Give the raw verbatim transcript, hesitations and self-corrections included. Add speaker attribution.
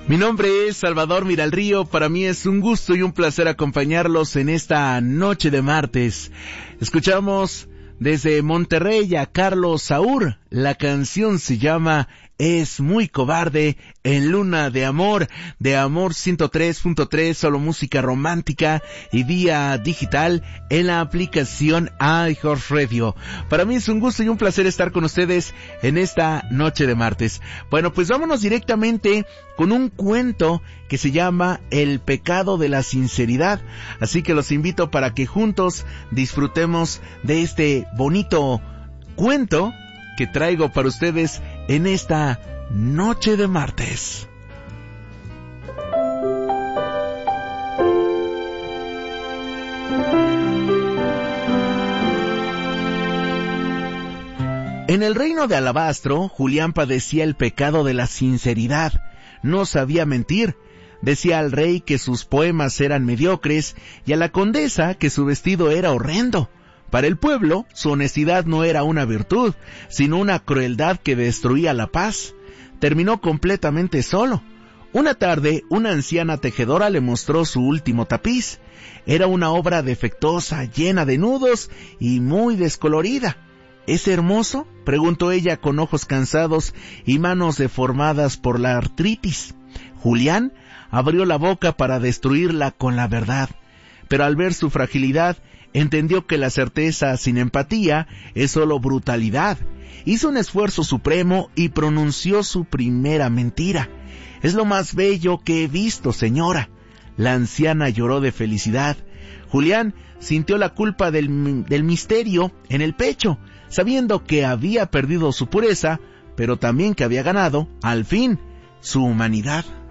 Speaker 1: Mi nombre es Salvador Miralrío, para mí es un gusto y un placer acompañarlos en esta noche de martes. Escuchamos desde Monterrey a Carlos Saúl, la canción se llama Es muy cobarde, en Luna de Amor, de Amor ciento tres punto tres, solo música romántica y vía digital en la aplicación iHeartRadio. Para mí es un gusto y un placer estar con ustedes en esta noche de martes. Bueno, pues vámonos directamente con un cuento que se llama El pecado de la sinceridad. Así que los invito para que juntos disfrutemos de este bonito cuento que traigo para ustedes en esta noche de martes. En el reino de Alabastro, Julián padecía el pecado de la sinceridad. No sabía mentir. Decía al rey que sus poemas eran mediocres y a la condesa que su vestido era horrendo. Para el pueblo, su honestidad no era una virtud, sino una crueldad que destruía la paz. Terminó completamente solo. Una tarde, una anciana tejedora le mostró su último tapiz. Era una obra defectuosa, llena de nudos y muy descolorida. ¿Es hermoso?, preguntó ella con ojos cansados y manos deformadas por la artritis. Julián abrió la boca para destruirla con la verdad, pero al ver su fragilidad, entendió que la certeza sin empatía es solo brutalidad. Hizo un esfuerzo supremo y pronunció su primera mentira. Es lo más bello que he visto, señora. La anciana lloró de felicidad. Julián sintió la culpa del, del misterio en el pecho, sabiendo que había perdido su pureza, pero también que había ganado, al fin, su humanidad.